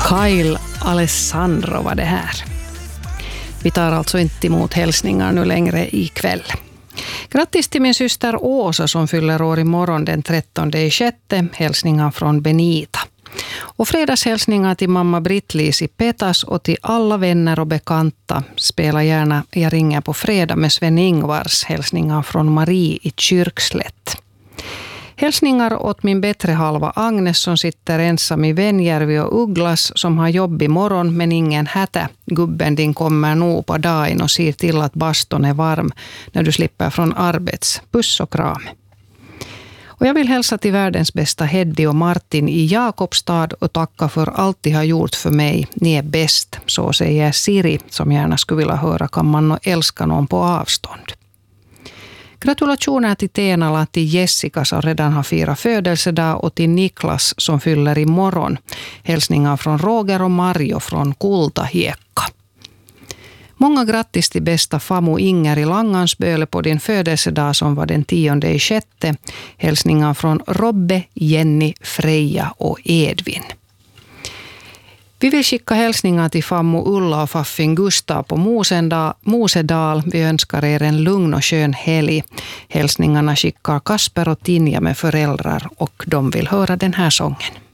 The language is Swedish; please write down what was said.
Kyle Alessandro var det här. Vi tar alltså inte emot hälsningar nu längre ikväll. Grattis till min syster Åsa som fyller år imorgon den 13/6. Hälsningar från Benita. Och fredagshälsningar till mamma Britt-Lis i Petas och till alla vänner och bekanta. Spela gärna Jag ringer på fredag med Sven-Ingvars. Hälsningar från Marie i Kyrkslätt. Hälsningar åt min bättre halva Agnes som sitter ensam i Venjärvi och Ugglas som har jobb imorgon men ingen hätä. Gubben din kommer nog på dagen och ser till att baston är varm när du slipper från arbets. Puss och kram. Och jag vill hälsa till världens bästa Heddi och Martin i Jakobstad och tacka för allt de har gjort för mig. Ni är bäst, så säger Siri som gärna skulle vilja höra kan man älska någon på avstånd. Gratulationer till Tenala, till Jessica som redan har firat födelsedag och till Niklas som fyller imorgon. Hälsningar från Roger och Mario från Kultahiekka. Många grattis till bästa Famu Inger i Langansböle på din födelsedag som var den 10/6. Hälsningar från Robbe, Jenny, Freja och Edvin. Vi vill skicka hälsningar till Fammo Ulla och Faffin Gustav på Mosedal. Vi önskar er en lugn och skön helg. Hälsningarna skickar Kasper och Tinja med föräldrar och de vill höra den här sången.